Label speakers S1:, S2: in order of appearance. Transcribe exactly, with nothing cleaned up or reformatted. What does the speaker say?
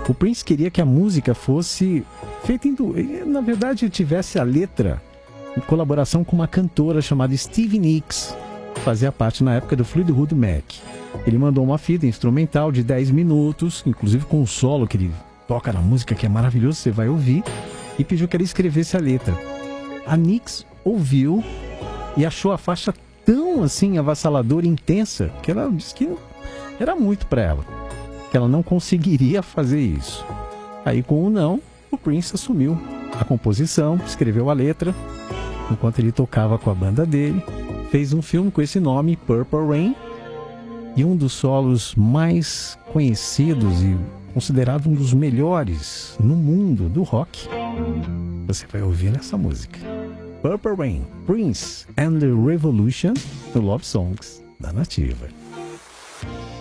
S1: O Prince queria que a música fosse feita em... Du... Na verdade, tivesse a letra em colaboração com uma cantora chamada Stevie Nicks, que fazia parte na época do Fleetwood Mac. Ele mandou uma fita instrumental de dez minutos, inclusive com um solo que ele toca na música, que é maravilhoso, você vai ouvir, e pediu que ele escrevesse a letra. A Nicks ouviu e achou a faixa tão assim avassaladora e intensa que ela disse que era muito para ela, que ela não conseguiria fazer isso. Aí, com o não, o Prince assumiu a composição, escreveu a letra enquanto ele tocava com a banda dele, fez um filme com esse nome, Purple Rain, e um dos solos mais conhecidos e considerado um dos melhores no mundo do rock, você vai ouvir nessa música. Purple Rain, Prince and the Revolution, no Love Songs da Nativa.